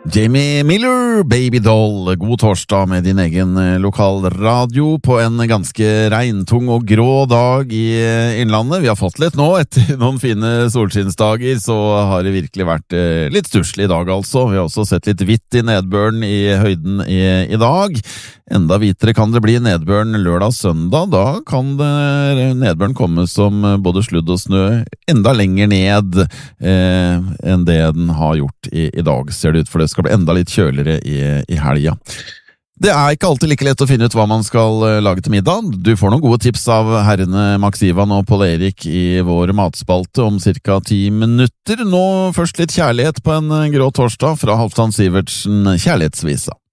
Jamie Miller, Baby Doll, god torsdag med din egen lokalradio på en ganske regntung og grå dag i Innlandet. Vi har fått litt nå, etter noen fine solskinnsdager, så har det virkelig vært litt stusslig i dag altså. Vi har også sett litt hvitt i nedbøren i høyden i dag. Enda hvitere kan det bli nedbøren lørdag-søndag, da kan nedbøren komme som både sludd og snø enda lenger ned enn det den har gjort i dag, ser det ut, for det skal bli enda litt kjøligere i helga. Det er ikke alltid like lett å finne ut hva man skal lage til middag. Du får noen gode tips av herrene Max Ivan og Pål Erik i vår matspalte om cirka 10 minutter. Nå først litt kjærlighet på en grå torsdag fra Halvdan Sivertsen, Kjærlighetsvisa.